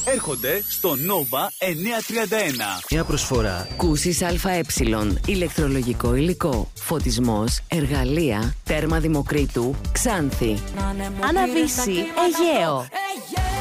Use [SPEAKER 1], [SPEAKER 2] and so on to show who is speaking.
[SPEAKER 1] έρχονται στο Nova 931.
[SPEAKER 2] Μια προσφορά
[SPEAKER 3] Κούσης ΑΕ, ηλεκτρολογικό υλικό, φωτισμός, εργαλεία, τέρμα Δημοκρίτου, Ξάνθη.
[SPEAKER 4] Αναβύση, Αιγαίο.